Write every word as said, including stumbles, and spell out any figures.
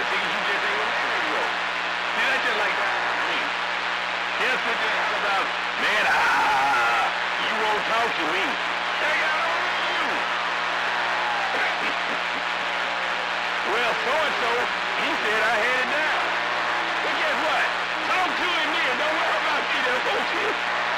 niggas you just ain't on that radio. See, that's just like that. He'll sit there and talk about, man, ah, you won't talk to me. Hey, I don't know you. Well, so-and-so